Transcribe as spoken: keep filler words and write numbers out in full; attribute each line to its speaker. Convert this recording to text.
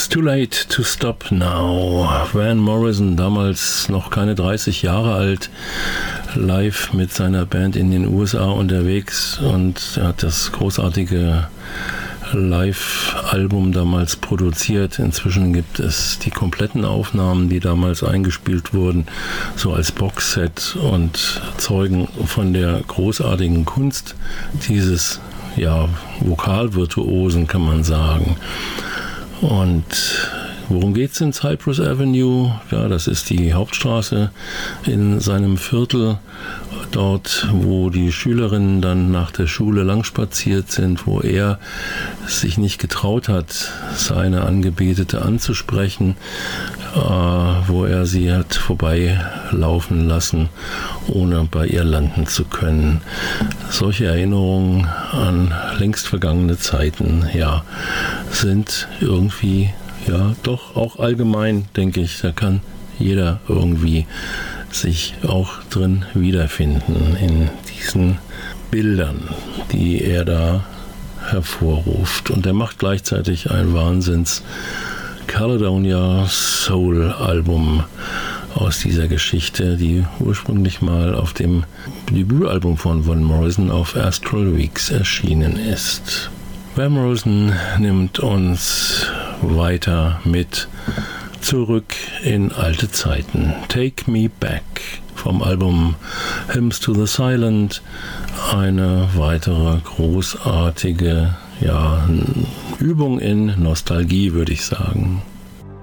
Speaker 1: It's too late to stop now. Van Morrison, damals noch keine dreißig Jahre alt, live mit seiner Band in den U S A unterwegs, und er hat das großartige Live-Album damals produziert. Inzwischen gibt es die kompletten Aufnahmen, die damals eingespielt wurden, so als Boxset, und zeugen von der großartigen Kunst dieses, ja, Vokalvirtuosen, kann man sagen. Und worum geht's in Cypress Avenue? Ja, das ist die Hauptstraße in seinem Viertel, dort, wo die Schülerinnen dann nach der Schule langspaziert sind, wo er sich nicht getraut hat, seine Angebetete anzusprechen, äh, wo er sie hat vorbeilaufen lassen, ohne bei ihr landen zu können. Solche Erinnerungen an längst vergangene Zeiten, ja, sind irgendwie, ja, doch auch allgemein, denke ich, da kann jeder irgendwie sich auch drin wiederfinden in diesen Bildern, die er da hervorruft. Und er macht gleichzeitig ein Wahnsinns Caledonia Soul Album aus dieser Geschichte, die ursprünglich mal auf dem Debütalbum von Van Morrison auf Astral Weeks erschienen ist. Van Morrison nimmt uns weiter mit zurück in alte Zeiten. Take Me Back vom Album Hymns to the Silent. Eine weitere großartige, ja, Übung in Nostalgie, würde ich sagen.